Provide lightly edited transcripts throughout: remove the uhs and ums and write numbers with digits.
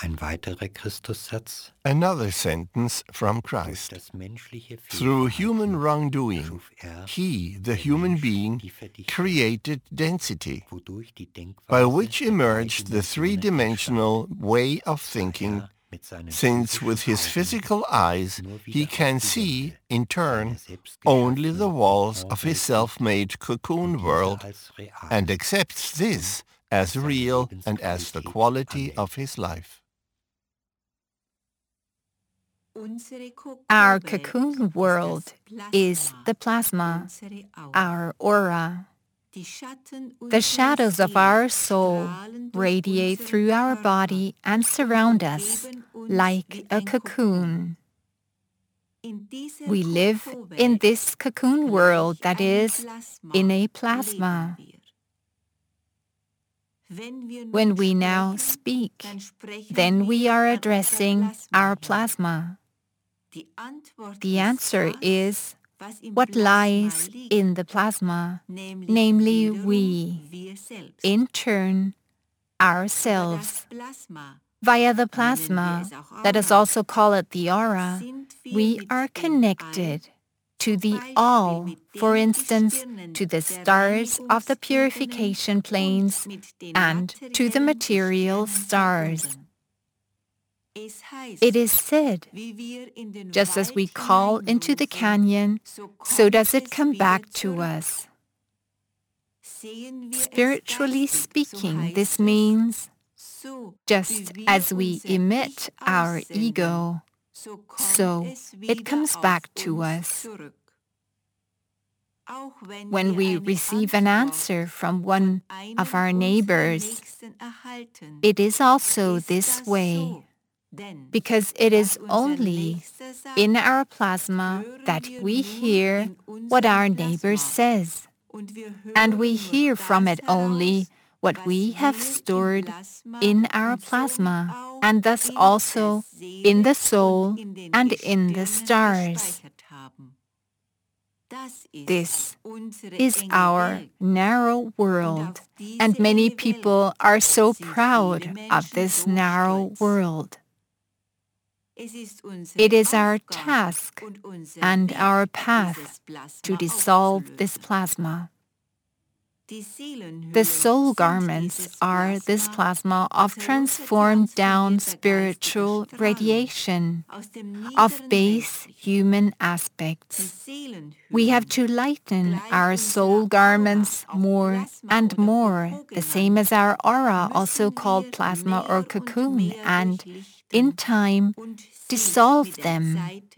Ein weiterer Christussatz: Another sentence from Durch Christ. das menschliche Through human Fehlverhalten wrongdoing, schuf he, the der human Mensch, being, die Verdichtung, created density, wodurch die by Denkweise which der emerged the Dimensionen three-dimensional entstand, way of da thinking, mit seinen since with physischen his Augen physical eyes nur he wieder auf can die see, Wände in seiner turn, selbst only the geschaffenen walls of his Kokonwelt blickt self-made und cocoon diese world als real and accepts this as seine real and as the Lebensqualität quality of annimmt. his life. Our cocoon world is the plasma, our aura. The shadows of our soul radiate through our body and surround us like a cocoon. We live in this cocoon world that is in a plasma. When we now speak, then we are addressing our plasma. The answer is what lies in the plasma, namely we, in turn, ourselves. Via the plasma, let us also call it the aura, we are connected to the all, for instance, to the stars of the purification planes and to the material stars. It is said, just as we call into the canyon, so does it come back to us. Spiritually speaking, this means, just as we emit our ego, so it comes back to us. When we receive an answer from one of our neighbors, it is also this way, because it is only in our plasma that we hear what our neighbor says, and we hear from it only what we have stored in our plasma, and thus also in the soul and in the stars. This is our narrow world, and many people are so proud of this narrow world. It is our task and our path to dissolve this plasma. The soul garments are this plasma of transformed down spiritual radiation, of base human aspects. We have to lighten our soul garments more and more, the same as our aura, also called plasma or cocoon, and in time dissolve them.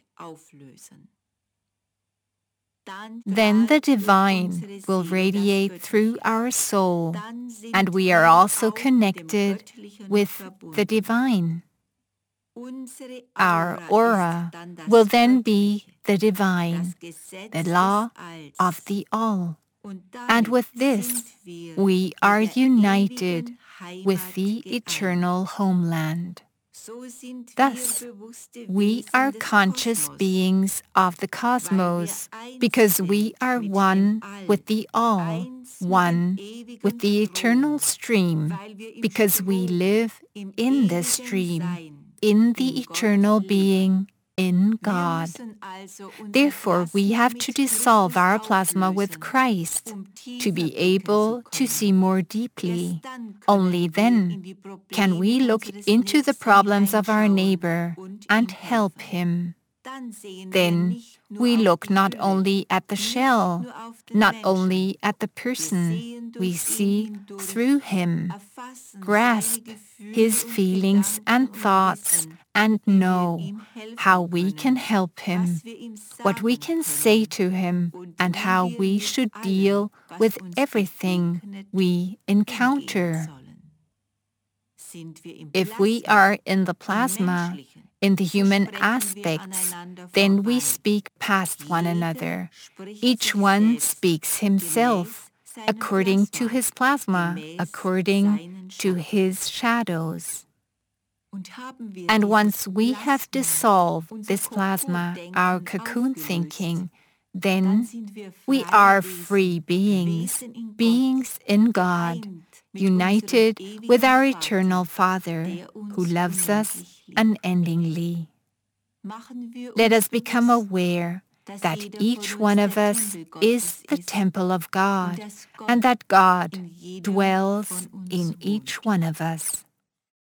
Then the divine will radiate through our soul, and we are also connected with the divine. Our aura will then be the divine, the law of the all. And with this, we are united with the eternal homeland. Thus, we are conscious beings of the cosmos because we are one with the all, one with the eternal stream, because we live in the stream, in the eternal being, in God. Therefore, we have to dissolve our plasma with Christ to be able to see more deeply. Only then can we look into the problems of our neighbor and help him. Then we look not only at the shell, not only at the person, we see through him, grasp his feelings and thoughts, and know how we can help him, what we can say to him, and how we should deal with everything we encounter. If we are in the plasma, in the human aspects, then we speak past one another. Each one speaks himself, according to his plasma, according to his shadows. And once we have dissolved this plasma, our cocoon thinking, then we are free beings, beings in God, united with our eternal Father, who loves us unendingly. Let us become aware that each one of us is the temple of God and that God dwells in each one of us.